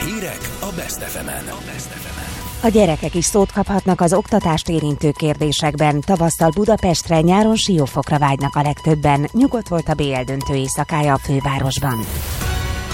Hírek a Best FM-en. A gyerekek is szót kaphatnak az oktatást érintő kérdésekben. Tavasszal Budapestre, nyáron Siófokra vágynak a legtöbben. Nyugodt volt a BL döntő éjszakája a fővárosban.